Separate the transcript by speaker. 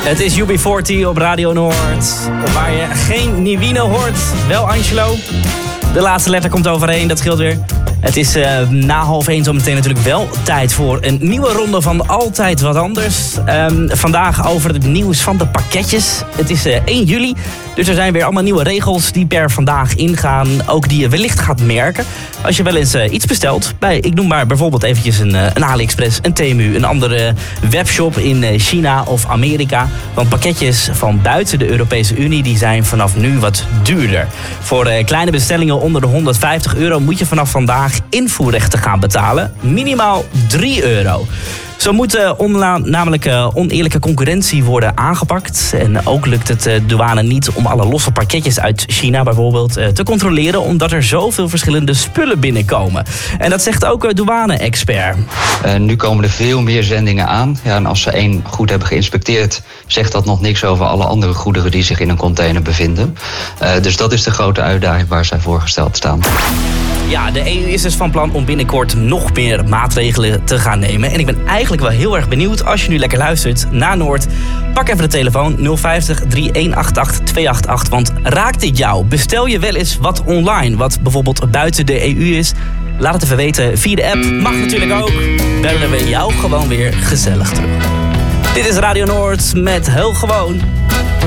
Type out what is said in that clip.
Speaker 1: Het is UB40 op Radio Noord, waar je geen Nivino hoort. Wel Angelo. De laatste letter komt overheen, dat scheelt weer. Het is na 12:30 zometeen natuurlijk wel tijd voor een nieuwe ronde van Altijd Wat Anders. Vandaag over het nieuws van de pakketjes. Het is 1 juli, dus er zijn weer allemaal nieuwe regels die per vandaag ingaan. Ook die je wellicht gaat merken als je wel eens iets bestelt. Ik noem maar bijvoorbeeld eventjes een AliExpress, een Temu, een andere webshop in China of Amerika. Want pakketjes van buiten de Europese Unie die zijn vanaf nu wat duurder. Voor kleine bestellingen onder de €150 moet je vanaf vandaag invoerrechten gaan betalen. Minimaal €3. Zo moet namelijk oneerlijke concurrentie worden aangepakt. En ook lukt het douane niet om alle losse pakketjes uit China bijvoorbeeld te controleren, omdat er zoveel verschillende spullen binnenkomen. En dat zegt ook douane-expert.
Speaker 2: Nu komen er veel meer zendingen aan. Ja, en als ze één goed hebben geïnspecteerd, zegt dat nog niks over alle andere goederen die zich in een container bevinden. Dus dat is de grote uitdaging waar zij voor gesteld staan.
Speaker 1: Ja, de EU is dus van plan om binnenkort nog meer maatregelen te gaan nemen. En ik ben eigenlijk wel heel erg benieuwd, als je nu lekker luistert naar Noord, pak even de telefoon 050 3188 288. Want raakt dit jou? Bestel je wel eens wat online, wat bijvoorbeeld buiten de EU is? Laat het even weten via de app. Mag natuurlijk ook. Bellen we jou gewoon weer gezellig terug. Dit is Radio Noord met Heel Gewoon.